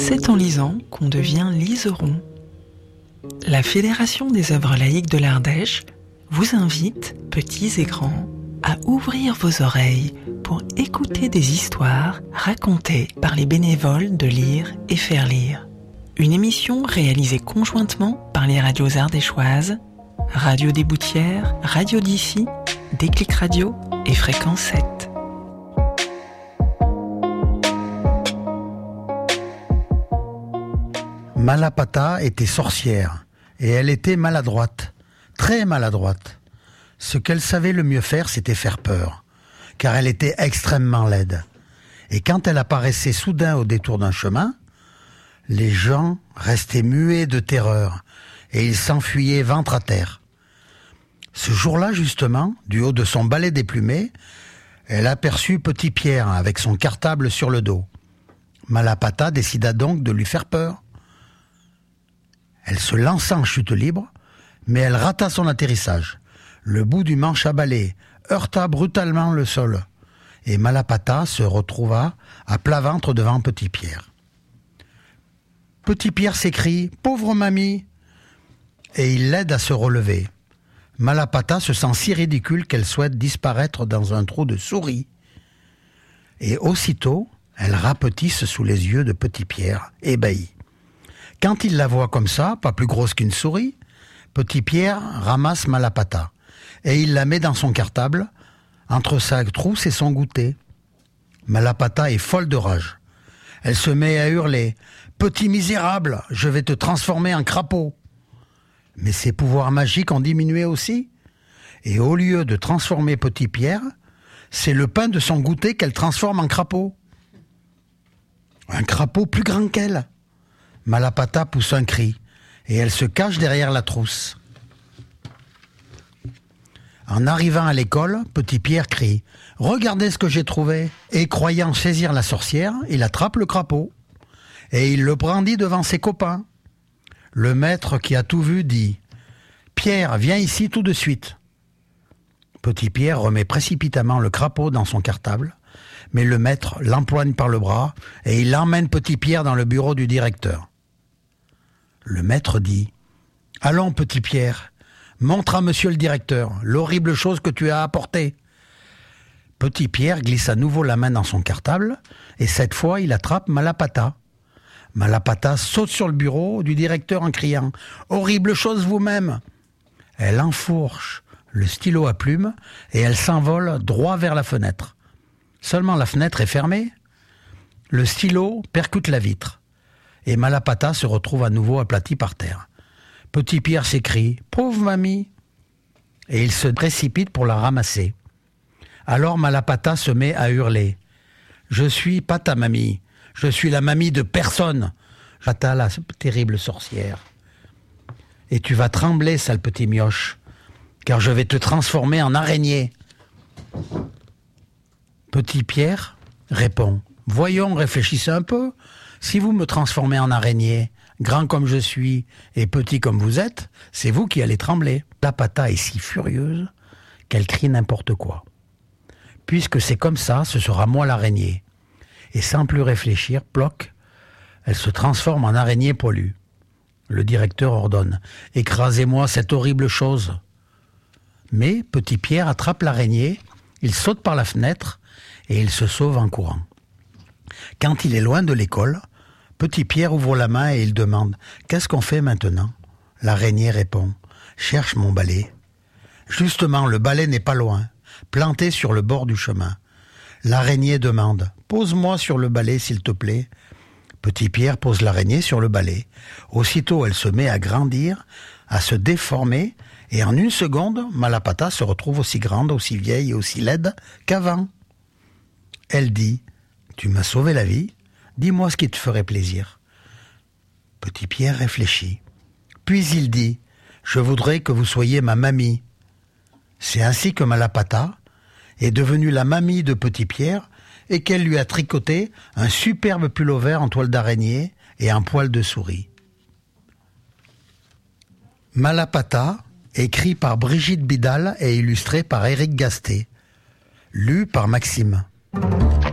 C'est en lisant qu'on devient liseron. La Fédération des œuvres laïques de l'Ardèche vous invite, petits et grands, à ouvrir vos oreilles pour écouter des histoires racontées par les bénévoles de Lire et Faire Lire. Une émission réalisée conjointement par les radios ardéchoises, Radio des Boutières, Radio d'ici, Déclic Radio et Fréquence 7. Malapata était sorcière et elle était maladroite, très maladroite. Ce qu'elle savait le mieux faire, c'était faire peur, car elle était extrêmement laide. Et quand elle apparaissait soudain au détour d'un chemin, les gens restaient muets de terreur et ils s'enfuyaient ventre à terre. Ce jour-là, justement, du haut de son balai déplumé, elle aperçut Petit Pierre avec son cartable sur le dos. Malapata décida donc de lui faire peur. Elle se lança en chute libre, mais elle rata son atterrissage. Le bout du manche à balai heurta brutalement le sol, et Malapata se retrouva à plat ventre devant Petit Pierre. Petit Pierre s'écrie « Pauvre mamie !» et il l'aide à se relever. Malapata se sent si ridicule qu'elle souhaite disparaître dans un trou de souris. Et aussitôt, elle rapetisse sous les yeux de Petit Pierre, ébahi. Quand il la voit comme ça, pas plus grosse qu'une souris, Petit Pierre ramasse Malapata et il la met dans son cartable, entre sa trousse et son goûter. Malapata est folle de rage. Elle se met à hurler « Petit misérable, je vais te transformer en crapaud !» Mais ses pouvoirs magiques ont diminué aussi. Et au lieu de transformer Petit Pierre, c'est le pain de son goûter qu'elle transforme en crapaud. Un crapaud plus grand qu'elle. Malapata pousse un cri et elle se cache derrière la trousse. En arrivant à l'école, Petit Pierre crie « Regardez ce que j'ai trouvé !» Et croyant saisir la sorcière, il attrape le crapaud et il le brandit devant ses copains. Le maître qui a tout vu dit « Pierre, viens ici tout de suite !» Petit Pierre remet précipitamment le crapaud dans son cartable, mais le maître l'empoigne par le bras et il emmène Petit Pierre dans le bureau du directeur. Le maître dit « Allons, Petit Pierre, montre à monsieur le directeur l'horrible chose que tu as apportée. » Petit Pierre glisse à nouveau la main dans son cartable et cette fois il attrape Malapata. Malapata saute sur le bureau du directeur en criant « Horrible chose vous-même !» Elle enfourche le stylo à plume et elle s'envole droit vers la fenêtre. Seulement la fenêtre est fermée. Le stylo percute la vitre. Et Malapata se retrouve à nouveau aplati par terre. Petit Pierre s'écrie « Pauvre mamie !» et il se précipite pour la ramasser. Alors Malapata se met à hurler « Je suis pas ta mamie, je suis la mamie de personne, j'attends la terrible sorcière. Et tu vas trembler, sale petit mioche, car je vais te transformer en araignée. » Petit Pierre répond « Voyons, réfléchissez un peu. Si vous me transformez en araignée, grand comme je suis et petit comme vous êtes, c'est vous qui allez trembler. » Malapata est si furieuse qu'elle crie n'importe quoi. Puisque c'est comme ça, ce sera moi l'araignée. Et sans plus réfléchir, ploc, elle se transforme en araignée poilue. Le directeur ordonne « Écrasez-moi cette horrible chose !» Mais Petit Pierre attrape l'araignée, il saute par la fenêtre et il se sauve en courant. Quand il est loin de l'école, Petit Pierre ouvre la main et il demande « Qu'est-ce qu'on fait maintenant ?» L'araignée répond « Cherche mon balai. » Justement, le balai n'est pas loin, planté sur le bord du chemin. L'araignée demande « Pose-moi sur le balai, s'il te plaît. » Petit Pierre pose l'araignée sur le balai. Aussitôt, elle se met à grandir, à se déformer, et en une seconde, Malapata se retrouve aussi grande, aussi vieille et aussi laide qu'avant. Elle dit « Tu m'as sauvé la vie, dis-moi ce qui te ferait plaisir. » Petit Pierre réfléchit. Puis il dit « Je voudrais que vous soyez ma mamie. » C'est ainsi que Malapata est devenue la mamie de Petit Pierre et qu'elle lui a tricoté un superbe pull-over en toile d'araignée et un poil de souris. Malapata, écrit par Brigitte Bidal et illustré par Éric Gasté. Lu par Maxime.